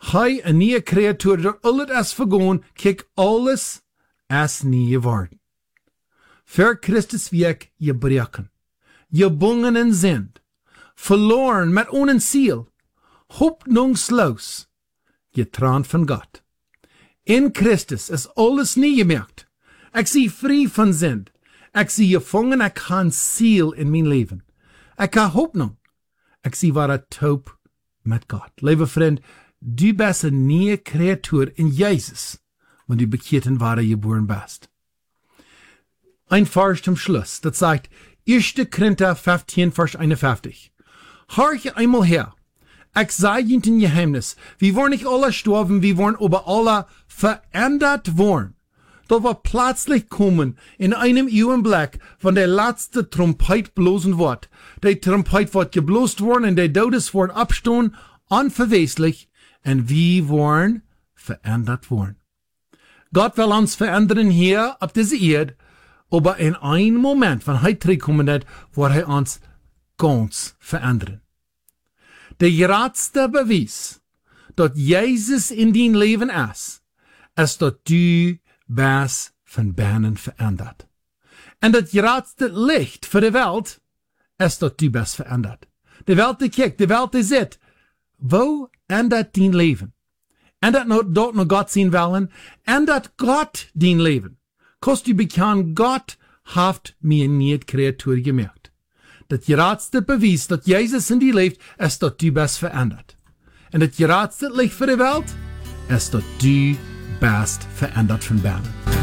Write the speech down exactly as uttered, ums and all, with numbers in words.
Hij een nieuwe creatuur, door al het is vergaan, kijk alles is nieuw geworden. Voor Christus werk je breken, je bongen in zend, verloren met ohne ziel, hoopnungslos, getrennt von Gott. In Christus is alles nieuw gemaakt. Ik zie vrij van zend. Ik zie gevangen, ik kan ziel in mijn leven. Ik kan hoopnung. Ik zie waar het taub met God. Lieve vriend, du bist een nieuwe creatuur in Jezus, wenn du bekeert in ware geboren bist. Ein Vers zum Schluss, das sagt, erster Korinther fünfzehn, Vers einundfünfzig. Horch einmal her. Ich sage Ihnen ein Geheimnis. Wir wollen nicht alle sterben, wir wollen aber alle verändert worden. Da wir plötzlich kommen, in einem Augenblick, wenn der letzte Trompet blosen wird. Der Trompet wird geblost worden und der Todes wird abstehen, unverweslich, und wir wollen verändert worden. Gott will uns verändern hier auf dieser Erde, aber in einem Moment, wenn er zurückkommen wird, wird er uns ganz verändern. Der grootste Beweis, dass Jesus in dein Leben ist, ist, dass du bist von binnen verändert. Und das grootste Licht für die Welt ist, dass du bist verändert. Die Welt, die kijkt, die Welt, die sieht, wo ändert dein Leben? Ändert nur dort nur Gott sein Willen? Ändert Gott dein Leben? Kost du bekannt, Gott hat mir nicht Kreatur gemacht. Das grootste Beweis, dass Jesus in dir lebt, ist, dass du bist verändert. Und das grootste Licht für die Welt ist, dass du bist verändert von binnen.